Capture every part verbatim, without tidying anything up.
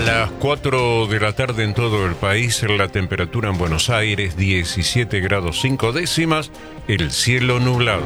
las cuatro de la tarde en todo el país, la temperatura en Buenos Aires diecisiete grados cinco décimas, el cielo nublado.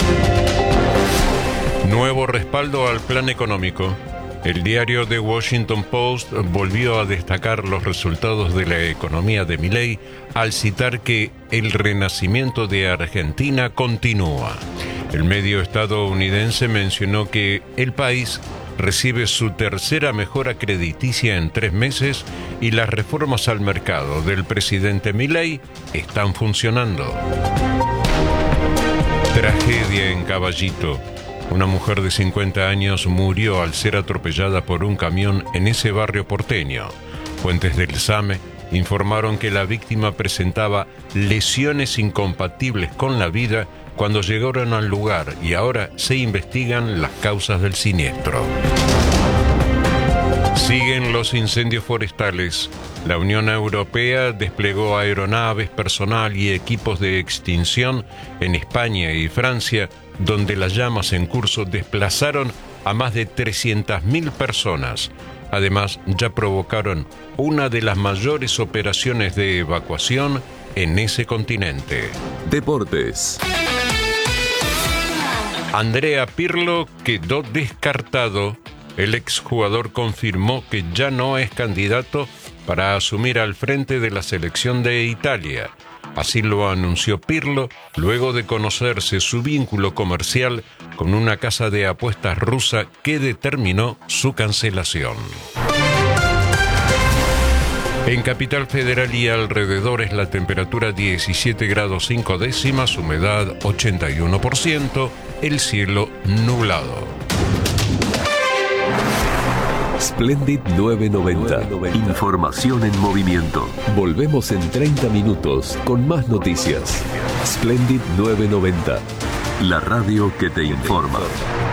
Nuevo respaldo al plan económico. El diario The Washington Post volvió a destacar los resultados de la economía de Milei al citar que el renacimiento de Argentina continúa. El medio estadounidense mencionó que el país recibe su tercera mejora crediticia en tres meses y las reformas al mercado del presidente Milei están funcionando. Tragedia en Caballito. Una mujer de cincuenta años murió al ser atropellada por un camión en ese barrio porteño. Fuentes del SAME informaron que la víctima presentaba lesiones incompatibles con la vida cuando llegaron al lugar y ahora se investigan las causas del siniestro. Siguen los incendios forestales. La Unión Europea desplegó aeronaves, personal y equipos de extinción en España y Francia, donde las llamas en curso desplazaron a más de trescientas mil personas. Además, ya provocaron una de las mayores operaciones de evacuación en ese continente. Deportes. Andrea Pirlo quedó descartado. El exjugador confirmó que ya no es candidato para asumir al frente de la selección de Italia. Así lo anunció Pirlo luego de conocerse su vínculo comercial con una casa de apuestas rusa que determinó su cancelación. En Capital Federal y alrededores la temperatura diecisiete grados cinco décimas, humedad ochenta y uno por ciento, el cielo nublado. Splendid novecientos noventa. Información en movimiento. Volvemos en treinta minutos con más noticias. Splendid novecientos noventa. La radio que te informa.